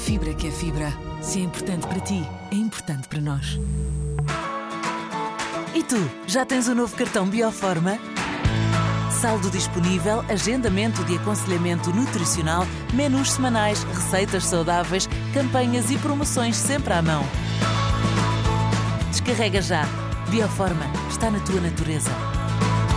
Fibra que é fibra. Se é importante para ti, é importante para nós. E tu, já tens o novo cartão Bioforma? Saldo disponível, agendamento de aconselhamento nutricional, menus semanais, receitas saudáveis, campanhas e promoções sempre à mão. Descarrega já. Bioforma está na tua natureza.